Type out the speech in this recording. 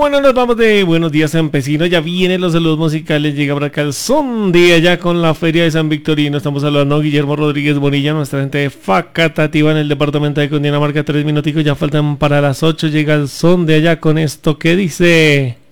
bueno, nos vamos de Buenos Días Campesino. Ya vienen los saludos musicales. Llega por acá el son de allá con la Feria de San Victorino. Estamos hablando Guillermo Rodríguez Bonilla, nuestra gente de Facatativa en el departamento de Cundinamarca. 3 minuticos ya faltan para las 8. Llega el son de allá con esto que dice...